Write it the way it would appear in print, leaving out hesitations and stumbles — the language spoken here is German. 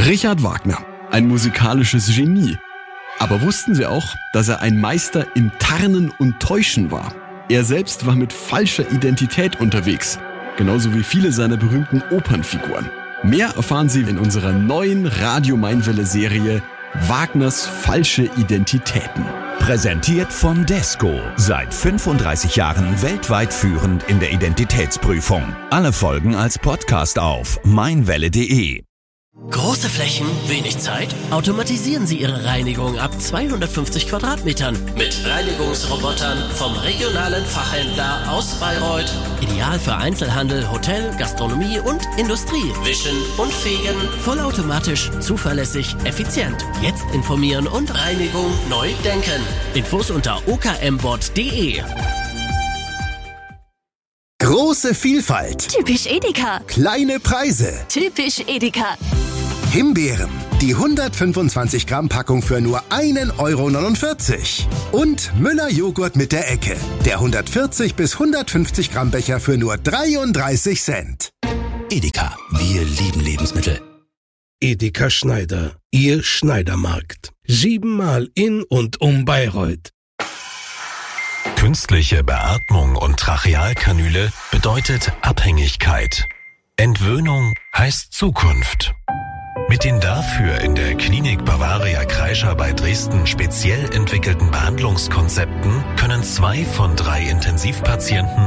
Richard Wagner, ein musikalisches Genie. Aber wussten Sie auch, dass er ein Meister im Tarnen und Täuschen war? Er selbst war mit falscher Identität unterwegs, genauso wie viele seiner berühmten Opernfiguren. Mehr erfahren Sie in unserer neuen Radio Mainwelle-Serie Wagners falsche Identitäten. Präsentiert von Desco. Seit 35 Jahren weltweit führend in der Identitätsprüfung. Alle Folgen als Podcast auf mainwelle.de. Große Flächen, wenig Zeit? Automatisieren Sie Ihre Reinigung ab 250 Quadratmetern mit Reinigungsrobotern vom regionalen Fachhändler aus Bayreuth. Ideal für Einzelhandel, Hotel, Gastronomie und Industrie. Wischen und fegen, vollautomatisch, zuverlässig, effizient. Jetzt informieren und Reinigung neu denken. Infos unter okmbot.de. Große Vielfalt. Typisch Edeka. Kleine Preise. Typisch Edeka. Himbeeren. Die 125 Gramm Packung für nur 1,49 €. Und Müller Joghurt mit der Ecke. Der 140 bis 150 Gramm Becher für nur 33 Cent. Edeka. Wir lieben Lebensmittel. Edeka Schneider. Ihr Schneidermarkt. 7-mal in und um Bayreuth. Künstliche Beatmung und Trachealkanüle bedeutet Abhängigkeit. Entwöhnung heißt Zukunft. Mit den dafür in der Klinik Bavaria Kreischer bei Dresden speziell entwickelten Behandlungskonzepten können 2 von 3 Intensivpatienten